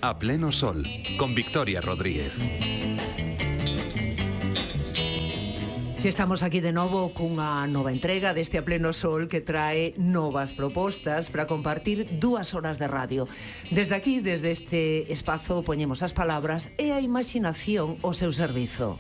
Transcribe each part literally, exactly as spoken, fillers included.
A pleno sol, con Victoria Rodríguez. Si estamos aquí de novo cunha nova entrega deste A Pleno Sol que trae novas propostas para compartir dúas horas de radio. Desde aquí, desde este espazo, poñemos as palabras e a imaginación ao seu servizo.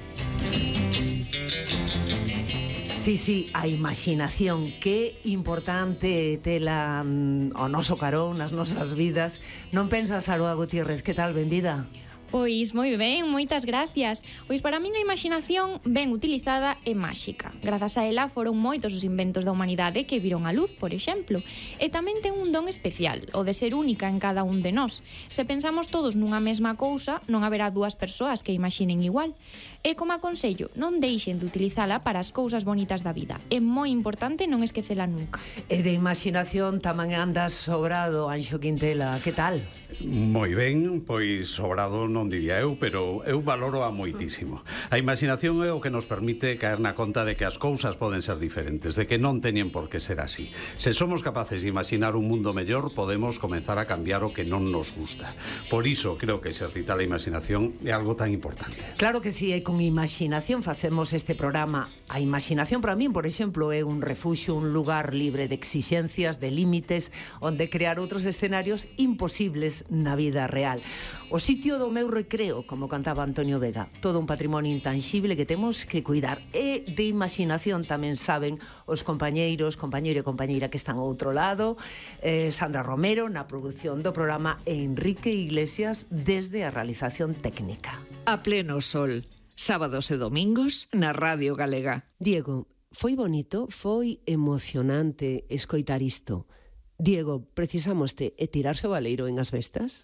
Sí, sí, a imaginación, que importante tela ao noso carón, nas nosas vidas. Non pensas, Aroa Gutiérrez, que tal, benvida? Pois moi ben, moitas gracias. Pois para min a imaginación ben utilizada é máxica. Grazas a ela foron moitos os inventos da humanidade que viron a luz, por exemplo. E tamén ten un don especial, o de ser única en cada un de nós. Se pensamos todos nunha mesma cousa, non haberá dúas persoas que imaginen igual. E como aconsello, non deixen de utilizala para as cousas bonitas da vida. É moi importante non esquecela nunca. E de imaginación tamén andas sobrado, Anxo Quintela, que tal? Moi ben, pois sobrado non diría eu, pero eu valoro a moitísimo. A imaginación é o que nos permite caer na conta de que as cousas poden ser diferentes, de que non teñen por que ser así. Se somos capaces de imaginar un mundo mellor, podemos comenzar a cambiar o que non nos gusta. Por iso creo que exercitar a imaginación é algo tan importante. Claro que si, é con imaginación facemos este programa. A imaginación para min, por exemplo, é un refuxio, un lugar libre de exixencias, de límites, onde crear outros escenarios imposibles na vida real. O sitio do meu recreo, como cantaba Antonio Vega, todo un patrimonio intangible que temos que cuidar. E de imaginación tamén saben os compañeiros, compañeiro e compañeira que están ao outro lado, eh, Sandra Romero na produción do programa e Enrique Iglesias desde a realización técnica. A Pleno Sol, sábados e domingos na Radio Galega. Diego, foi bonito, foi emocionante escoitar isto. Diego, precisamoste e tirarse o baleiro en as bestas?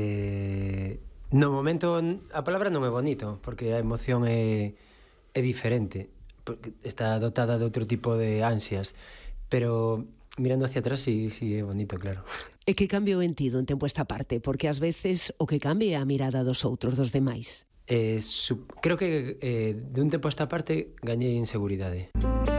Eh, no momento, a palabra non é bonito, porque a emoción é, é diferente, porque está dotada de outro tipo de ansias, pero mirando hacia atrás sí, sí é bonito, claro. E que cambiou en ti dun tempo esta parte? Porque ás veces o que cambia é a mirada dos outros, dos demais. Eh, su, creo que eh, de un tempo esta parte gañei inseguridade.